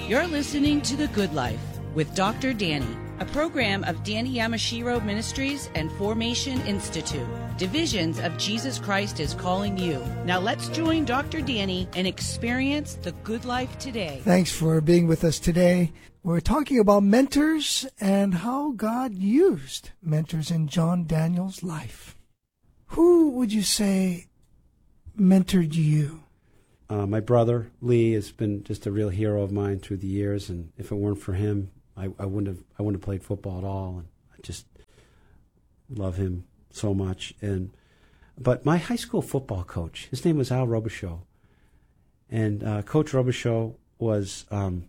You're listening to The Good Life with Dr. Danny, a program of Danny Yamashiro Ministries and Formation Institute. Divisions of Jesus Christ is calling you. Now let's join Dr. Danny and experience the good life today. Thanks for being with us today. We're talking about mentors and how God used mentors in John Daniel's life. Who would you say mentored you? My brother, Lee, has been just a real hero of mine through the years, and if it weren't for him, I wouldn't have played football at all, and I just love him so much. But my high school football coach, his name was Al Robichaud, and Coach Robichaud was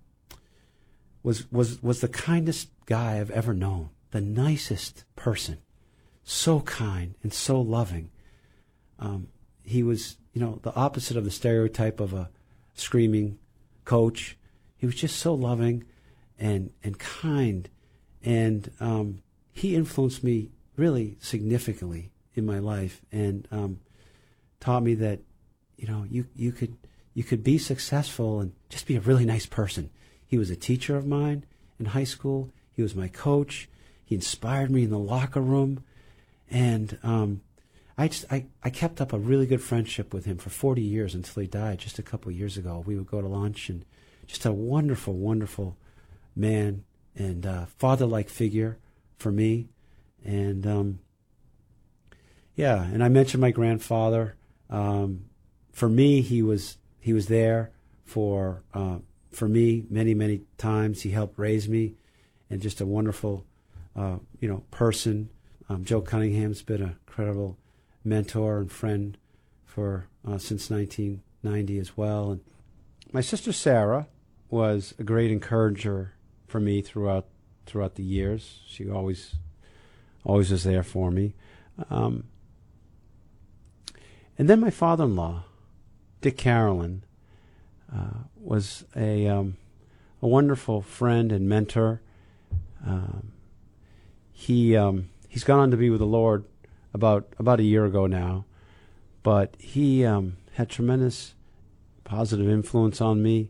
the kindest guy I've ever known, the nicest person, so kind and so loving. He was, the opposite of the stereotype of a screaming coach. He was just so loving and kind, and he influenced me really significantly in my life, and taught me that you could be successful and just be a really nice person. He was a teacher of mine in high school. He was my coach. He inspired me in the locker room, and I kept up a really good friendship with him for 40 years until he died just a couple of years ago. We would go to lunch, and just a wonderful, wonderful man and father-like figure for me. And and I mentioned my grandfather. For me, he was there for me many, many times. He helped raise me, and just a wonderful person. Joe Cunningham's been an incredible mentor and friend for since 1990 as well. And my sister Sarah was a great encourager for me throughout the years. She always was there for me. And then my father-in-law, Dick Carolyn, was a wonderful friend and mentor. He's gone on to be with the Lord about a year ago now, but he had tremendous positive influence on me.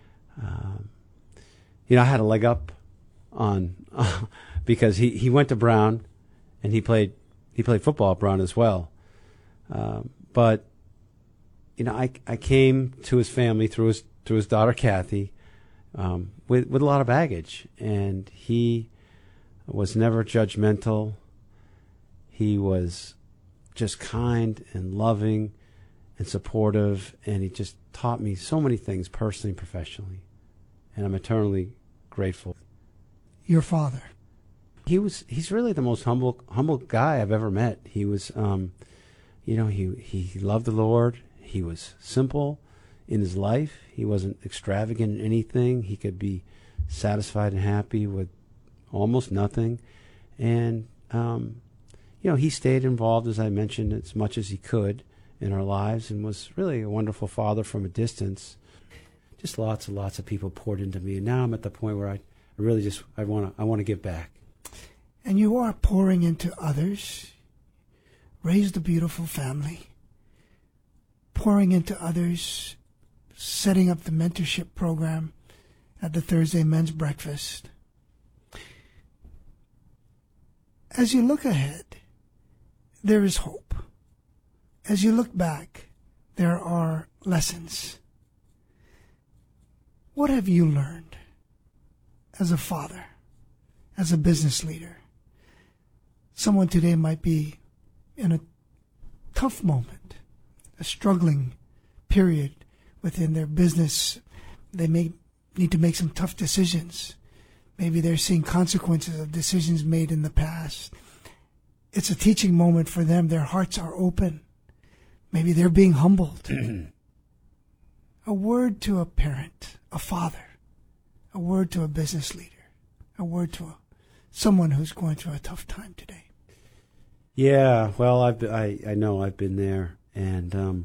I had a leg up on because he went to Brown, and he played football at Brown as well. But I came to his family through his daughter Kathy with a lot of baggage, and he was never judgmental. He was just kind and loving and supportive, and he just taught me so many things personally and professionally, and I'm eternally grateful. Your father. He's really the most humble guy I've ever met. He was, he loved the Lord. He was simple in his life. He wasn't extravagant in anything. He could be satisfied and happy with almost nothing, and he stayed involved, as I mentioned, as much as he could in our lives, and was really a wonderful father from a distance. Just lots and lots of people poured into me, and now I'm at the point where I want to give back. And you are pouring into others, raised a beautiful family, pouring into others, setting up the mentorship program at the Thursday Men's Breakfast. As you look ahead, there is hope. As you look back, there are lessons. What have you learned as a father, as a business leader? Someone today might be in a tough moment, a struggling period within their business. They may need to make some tough decisions. Maybe they're seeing consequences of decisions made in the past. It's a teaching moment for them. Their hearts are open. Maybe they're being humbled. A word to a parent, a father, a word to a business leader, a word to someone who's going through a tough time today. Yeah, well, I know I've been there, and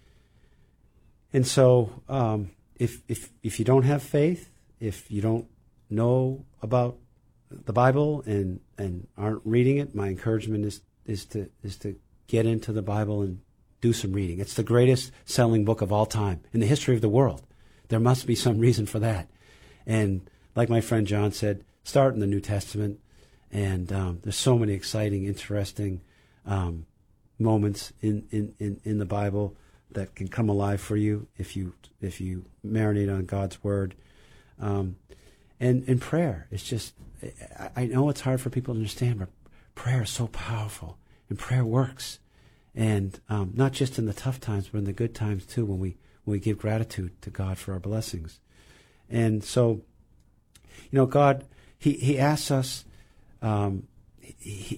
so if you don't have faith, if you don't know about the Bible and aren't reading it, my encouragement is to get into the Bible and do some reading. It's the greatest selling book of all time in the history of the world. There must be some reason for that. And like my friend John said, start in the New Testament. And there's so many exciting, interesting moments in the Bible that can come alive for you if you marinate on God's Word. And prayer, it's just, I know it's hard for people to understand, but prayer is so powerful, and prayer works. And not just in the tough times, but in the good times too, when we give gratitude to God for our blessings. And so, God, He asks us,